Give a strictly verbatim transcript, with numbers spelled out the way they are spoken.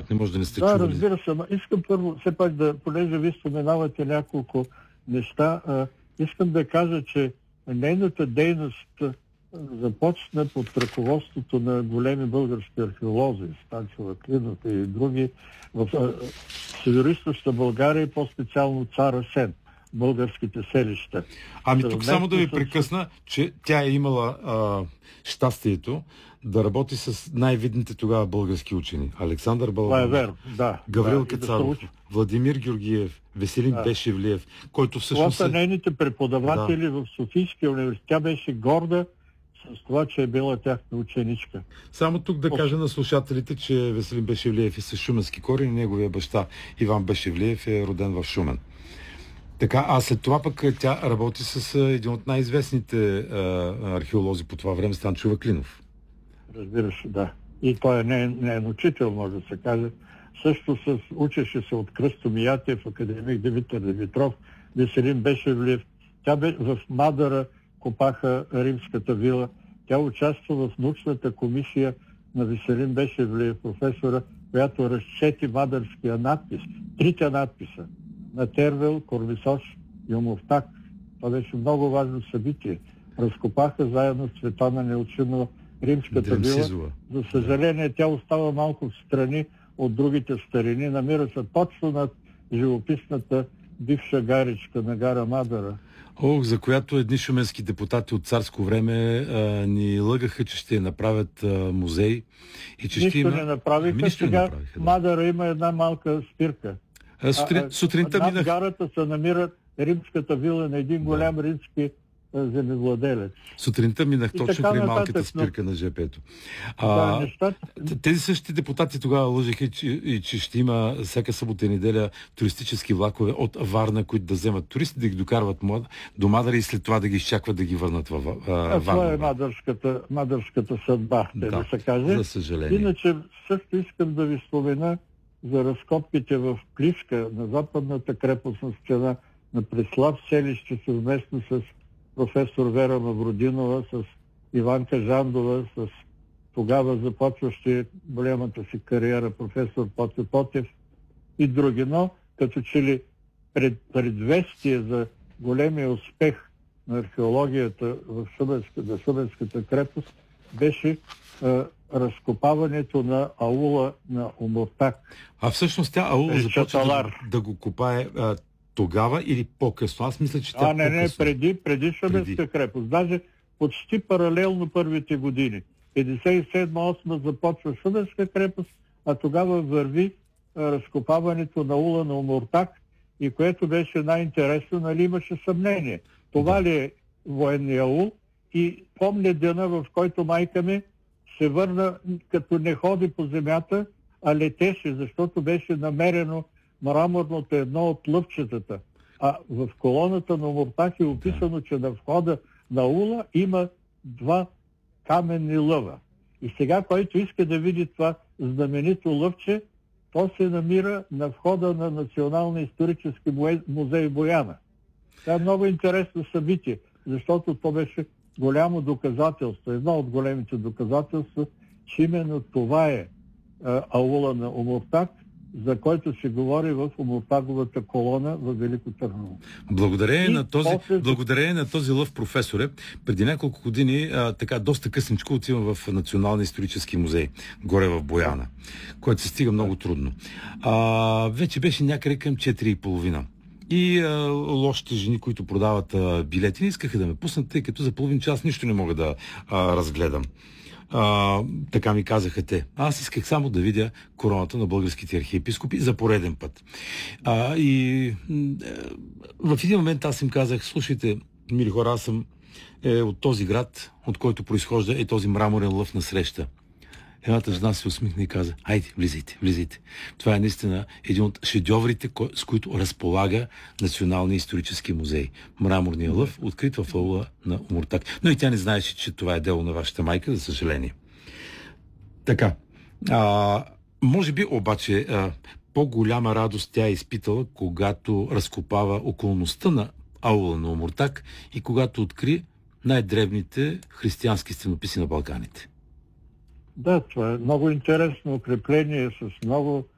не може да не сте да, чували. разбира се. Искам първо, все пак да, понеже ви споменавате няколко неща, а, искам да кажа, че нейната дейност а, започна под ръководството на големи български археолози, Станчо Лаклинов и други, в Североизточна България и по-специално Цар Асен, българските селища. Ами тук само да ви прекъсна, че тя е имала а, щастието да работи с най-видните тогава български учени. Александър Балабанов, е верно, да, Гаврил да, Кацаров, да Владимир Георгиев, Веселин да. Бешевлиев, който всъщност... Това са нейните преподаватели да. В Софийския университет. Тя беше горда с това, че е била тяхна ученичка. Само тук да кажа на слушателите, че Веселин Бешевлиев е с шуменски корени, неговия баща Иван Бешевлиев е роден в Шумен. Така, а след това пък тя работи с един от най-известните а, археолози по това време, Станчо Лаклинов. Разбира се, да. И той е нейн учител, може да се каже. Също с, учеше се от Кръсто Миятев, академик Димитър Димитров, Веселин Бешевлиев. Тя бе в Мадара, копаха римската вила. Тя участва в научната комисия на Веселин Бешевлиев, професора, която разчети мадарския надпис. Трите надписа на Тервел, Корнисош и Омуртаг. Това беше много важно събитие. Разкопаха заедно с Цветана Неочинова римската вила. За съжаление, тя остава малко в страни от другите старини. Намира се точно над живописната бивша гаричка на гара Мадара. Ох, за която едни шуменски депутати от царско време а, ни лъгаха, че ще направят а, музей. И че нищо ще има... не направиха. Ами, нищо сега не направиха, да. Мадара има една малка спирка. А, сутрин, а, сутринта над минах... гарата се намира римската вила на един голям да. римски земевладелец. Сутринта минах и точно при малката спирка но... на жепето. Да, нещата... Тези същите депутати тогава лъжеха, че, и, че ще има всяка събота и неделя туристически влакове от Варна, които да вземат туристи, да ги докарват до Мадара и след това да ги изчакват да ги върнат във Варна. Това е мадърската, мадърската съдба, да, да се каже. За съжаление. Иначе също искам да ви спомена за разкопките в Плишка, на западната крепостна стена на Преслав селище, съвместно с професор Вера Мавродинова, с Иванка Жандова, с тогава започващи голямата си кариера професор Потев Потев и други. Но като че ли пред, предвестие за големия успех на археологията в Шуменската, Шуменската крепост беше а, разкопаването на аула на Омуртаг. А всъщност тя аула започва да, да го копае а, тогава или по-късно? Аз мисля, че тя А, не, не, преди, преди Шуменска крепост. Даже почти паралелно първите години. петдесет и седма осма започва Шуменска крепост, а тогава върви а, разкопаването на аула на Омуртаг, и което беше най-интересно, нали имаше съмнение. Това ли е военния аул? И помня дена, в който майка ми се върна, като не ходи по земята, а летеше, защото беше намерено мраморното едно от лъвчетата. А в колоната на Омуртаг е описано, че на входа на аула има два каменни лъва. И сега, който иска да види това знаменито лъвче, то се намира на входа на Националния исторически музей Бояна. Това е много интересно събитие, защото то беше голямо доказателство, едно от големите доказателства, че именно това е а, аула на Омуртаг, за който се говори в Омуртаговата колона в Велико Търново. Благодарение на този, после... благодарение на този лъв, професоре, преди няколко години а, така доста късничко отивам в Националния исторически музей, горе в Бояна, който се стига много трудно. А, вече беше някъде към четири и половина. И а, лошите жени, които продават а, билети, не искаха да ме пуснат, тъй като за половин час нищо не мога да а, разгледам. А, така ми казаха те. Аз исках само да видя короната на българските архиепископи за пореден път. А, и в един момент аз им казах: слушайте, мили хора, аз съм е, от този град, от който произхожда е този мраморен лъв на среща. Едната жена се усмихна и каза: айде, влизайте, влизайте. Това е наистина един от шедьоврите, с които разполага Националния исторически музей. Мраморния лъв, открит в аула на Омуртаг. Но и тя не знаеше, че това е дело на вашата майка, за съжаление. Така. А, може би обаче а, по-голяма радост тя е изпитала, когато разкопава околността на аула на Омуртаг и когато откри най-древните християнски стенописи на Балканите. Да, това е много интересно укрепление с много